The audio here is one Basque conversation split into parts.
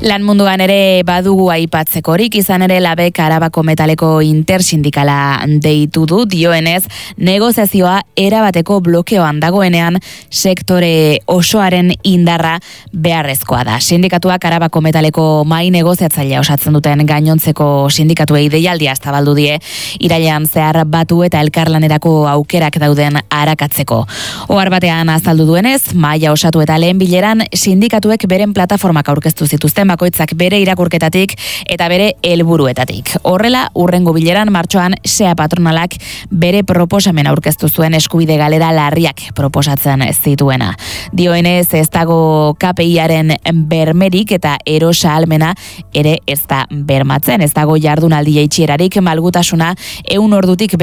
Lan munduan ere badugu aipatzekorik, izan ere Labek Arabako Metaleko intersindikala deitu du, dioenez negoziazioa erabateko blokeoan dagoenean sektore osoaren indarra beharrezkoa da. Sindikatuak Arabako Metaleko mai negoziatzailea osatzen duten gainontzeko sindikatuei deialdia zabaldu die irailean zehar batu eta elkarlanerako aukerak dauden arakatzeko. Ohar batean azaldu duenez, maila osatu eta lehen bileran sindikatuek beren plataformak aurkeztu zituzten bakoitzak bere irakurketatik eta bere helburuetatik. Horrela, urrengo bileran martxoan SEA patronalak bere proposamen aurkeztu zuen eskubide galera larriak proposatzen zituena. Dioenez, ez dago KPIaren bermerik eta erosa almena ere ez da bermatzen. Ez dago jardunaldi jaitsirarik, malgutasuna 100 ordutik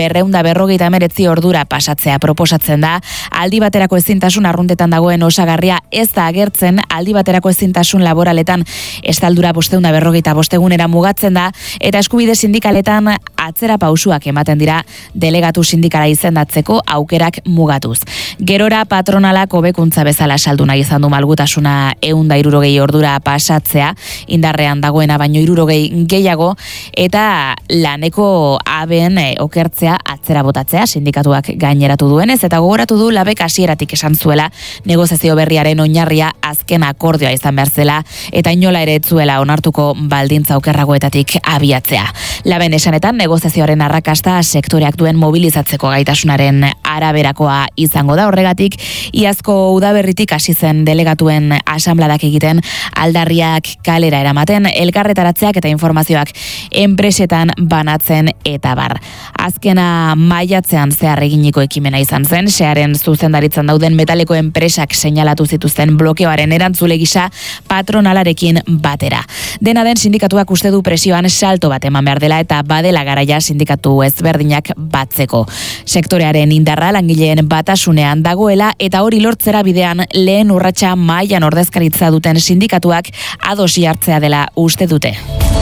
259 ordura pasatzea proposatzen da. Aldi baterako ezintasun arruntetan dagoen osagarria ez da agertzen, aldi baterako ezintasun laboraletan estaldura 555 egunera mugatzen da, eta eskubide sindikaletan atzera pausuak ematen dira delegatu sindikala izendatzeko aukerak mugatuz. Gerora patronalak hobekuntza bezala saldu nahi izan du malgutasuna 160 ordura pasatzea, indarrean dagoena baino 60 gehiago, eta laneko aben okertzea atzera botatzea sindikatuak gaineratu duenez, eta gogoratu du Labek hasieratik esan zuela negoziazio berriaren oinarria azken akordioa izan behar zela, eta inola ere ez zuela onartuko baldintza okerragoetatik abiatzea. Laben esanetan negoziazioaren arrakasta sektoreak duen mobilizatzeko gaitasunaren araberakoa izango da. Horregatik, iazko udaberritik hasi zen delegatuen asanbladak egiten, aldarriak kalera eramaten, elkarretaratzeak eta informazioak enpresetan banatzen eta bar. Azkena maiatzean zehar eginiko ekimena izan zen, SEAren zuzendaritzan dauden metaleko enpresak seinalatu zituzten blokeoaren erantzule gisa patronalarekin batera. Dena den, sindikatuak uste du presioan salto bat eman behar dela eta badela garaia sindikatu ezberdinak batzeko. Sektorearen indarra langileen batasunean dagoela eta hori lortzera bidean lehen urratsa mailan ordezkaritza duten sindikatuak adosi hartzea dela uste dute.